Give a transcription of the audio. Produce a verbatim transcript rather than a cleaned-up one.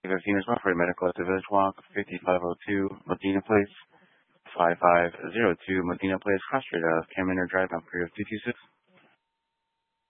If I've seen this one for a medical at the Village Walk, fifty-five oh two Medina Place, five five zero two Medina Place, Costa Rica, Camino Drive, Alprio two two six.